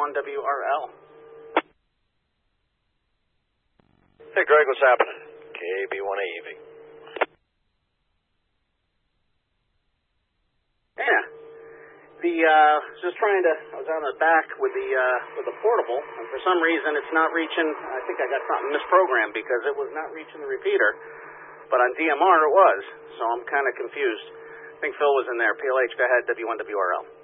W1WRL. Hey, Greg, what's happening? KB1AEV. Yeah. I was on the back with the portable, and for some reason it's not reaching. I think I got something misprogrammed because it was not reaching the repeater, but on DMR it was, so I'm kind of confused. I think Phil was in there. PLH, go ahead, W1WRL.